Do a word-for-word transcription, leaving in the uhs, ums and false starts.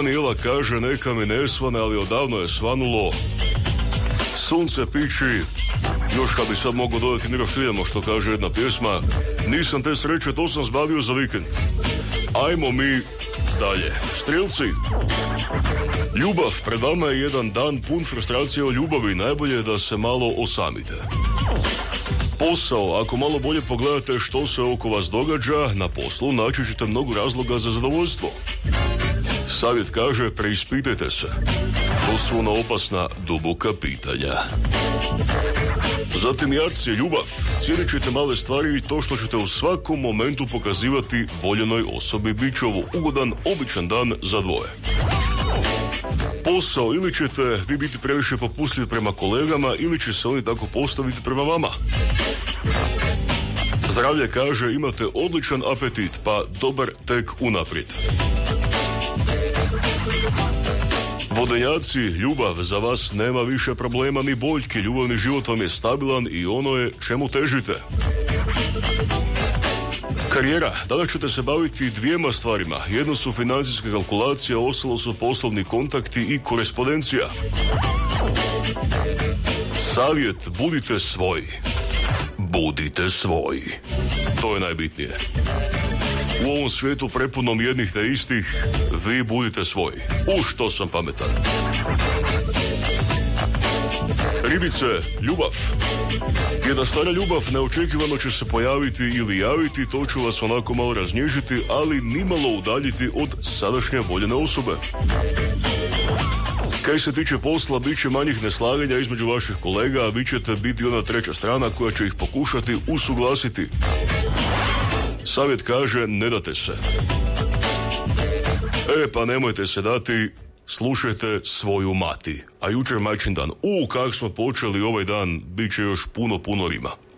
Danijela kaže neka mi ne svane, ali odavno je svanulo. Sunce piči, još kad bi sad mogu dodati mi rošiljamo što kaže jedna pjesma. Nisam te sreće, to sam zbavio za vikend. Ajmo mi dalje. Strijelci, ljubav, pred vama je jedan dan pun frustracije o ljubavi. Najbolje je da se malo osamite. Posao, ako malo bolje pogledate što se oko vas događa na poslu, naći ćete mnogo razloga za zadovoljstvo. Savjet kaže, preispitajte se. To su ona opasna, duboka pitanja. Zatim jarci, ljubav. Cijenit ćete male stvari i to što ćete u svakom momentu pokazivati voljenoj osobi. Bit će ovo ugodan, običan dan za dvoje. Posao, ili ćete vi biti previše popustljivi prema kolegama, ili će se oni tako postaviti prema vama. Zdravlje kaže, imate odličan apetit, pa dobar tek unaprijed. Vodenjaci, ljubav, za vas nema više problema ni boljki, ljubavni život vam je stabilan i ono je čemu težite. Karijera, danas ćete se baviti dvijema stvarima. Jedno su financijske kalkulacije, ostalo su poslovni kontakti i korespondencija. Savjet, budite svoji. Budite svoji. To je najbitnije. U ovom svijetu prepunom jednih te istih, vi budite svoji. U što sam pametan. Ribice, ljubav. Jedna stara ljubav neočekivano će se pojaviti ili javiti, to će vas onako malo raznježiti, ali nimalo udaljiti od sadašnje voljene osobe. Kaj se tiče posla, bit će manjih neslaganja između vaših kolega, a vi ćete biti ona treća strana koja će ih pokušati usuglasiti. Savjet kaže, ne date se. E, pa nemojte se dati, slušajte svoju mati. A jučer majčin dan. U, kak smo počeli ovaj dan, bit će još puno, puno rima.